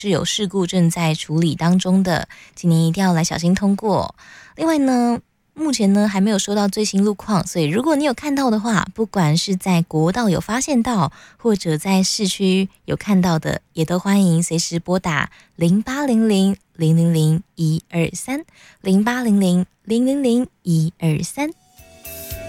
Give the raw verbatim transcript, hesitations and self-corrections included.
是有事故正在处理当中的，今年一定要来小心通过。另外呢，目前呢还没有收到最新路况，所以如果你有看到的话，不管是在国道有发现到，或者在市区有看到的，也都欢迎随时拨打零八零零零零零一二三零八零零零零零一二三。